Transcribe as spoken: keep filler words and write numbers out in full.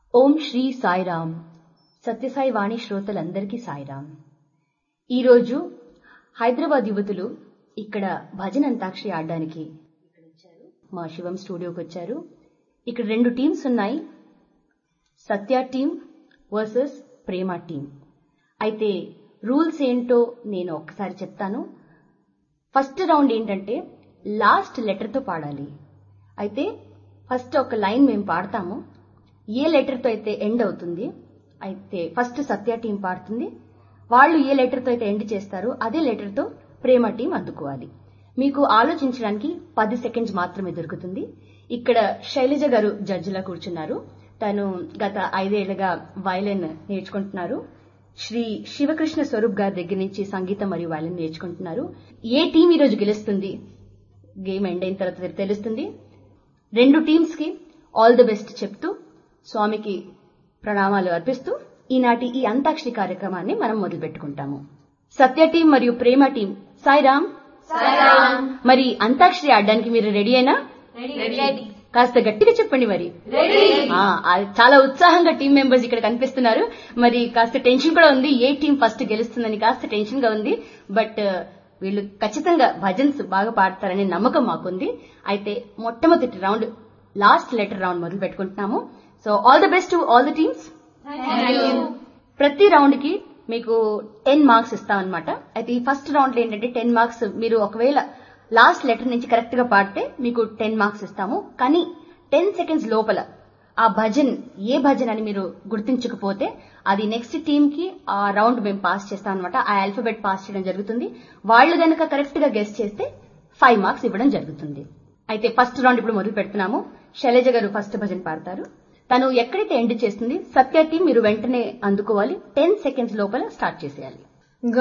ఓం శ్రీ సాయిరామ్. సత్యసాయి వాణి శ్రోతలందరికీ సాయిరామ్. ఈరోజు హైదరాబాద్ యువతులు ఇక్కడ భజన అంతాక్షరి ఆడడానికి మా శివం స్టూడియోకి వచ్చారు. ఇక్కడ రెండు టీమ్స్ ఉన్నాయి, సత్య టీం వర్సెస్ ప్రేమ టీం. అయితే రూల్స్ ఏంటో నేను ఒక్కసారి చెప్తాను. ఫస్ట్ రౌండ్ ఏంటంటే లాస్ట్ లెటర్తో పాడాలి. అయితే ఫస్ట్ ఒక లైన్ మేము పాడతాము, ఏ లెటర్తో అయితే ఎండ్ అవుతుంది అయితే ఫస్ట్ సత్య టీం పాడుతుంది, వాళ్ళు ఏ లెటర్తో అయితే ఎండ్ చేస్తారో అదే లెటర్తో ప్రేమ టీం అందుకోవాలి. మీకు ఆలోచించడానికి పది సెకండ్స్ మాత్రమే దొరుకుతుంది. ఇక్కడ శైలజ గారు జడ్జిలా కూర్చున్నారు. తను గత ఐదేళ్లుగా వయలిన్ నేర్చుకుంటున్నారు. శ్రీ శివకృష్ణ స్వరూప్ గారి దగ్గర నుంచి సంగీతం మరియు వయలిన్ నేర్చుకుంటున్నారు. ఏ టీం ఈరోజు గెలుస్తుంది గేమ్ ఎండ్ అయిన తర్వాత తెలుస్తుంది. రెండు టీమ్స్ కి ఆల్ ది బెస్ట్ చెప్తూ స్వామికి ప్రణామాలు అర్పిస్తూ ఈనాటి ఈ అంతాక్షరి కార్యక్రమాన్ని మనం మొదలు పెట్టుకుంటాము. సత్య టీం మరియు ప్రేమ టీం సాయిరామ్. మరి అంతాక్షరి ఆడడానికి మీరు రెడీ అయినా? కాస్త గట్టిగా చెప్పండి. మరి చాలా ఉత్సాహంగా టీం మెంబర్స్ ఇక్కడ కనిపిస్తున్నారు. మరి కాస్త టెన్షన్ కూడా ఉంది, ఏ టీం ఫస్ట్ గెలుస్తుందని కాస్త టెన్షన్ గా ఉంది. బట్ వీళ్ళు ఖచ్చితంగా భజన్స్ బాగా పాడతారనే నమ్మకం మాకుంది. అయితే మొట్టమొదటి రౌండ్ లాస్ట్ లెటర్ రౌండ్ మొదలు పెట్టుకుంటున్నాము. So all the best to all the teams. ప్రతి రౌండ్ కి మీకు టెన్ మార్క్స్ ఇస్తామన్నమాట. అయితే ఈ ఫస్ట్ రౌండ్ లో ఏంటంటే టెన్ మార్క్స్ మీరు ఒకవేళ లాస్ట్ లెటర్ నుంచి కరెక్ట్ గా పాడితే మీకు టెన్ మార్క్స్ ఇస్తాము. కానీ టెన్ సెకండ్స్ లోపల ఆ భజన్ ఏ భజన్ అని మీరు గుర్తించకపోతే అది నెక్స్ట్ టీమ్ కి ఆ రౌండ్ మేము పాస్ చేస్తాం అనమాట. ఆ ఆల్ఫాబెట్ పాస్ చేయడం జరుగుతుంది. వాళ్ళు గనక కరెక్ట్ గా గెస్ చేస్తే ఫైవ్ మార్క్స్ ఇవ్వడం జరుగుతుంది. అయితే ఫస్ట్ రౌండ్ ఇప్పుడు మొదలు పెడుతున్నాము. శైలజ గారు ఫస్ట్ భజన్ పాడతారు. తను ఎక్కడైతే ఎండ్ చేస్తుంది సత్య టీం మీరు వెంటనే అందుకోవాలి. టెన్ సెకండ్స్ లోపల స్టార్ట్ చేసేయాలి.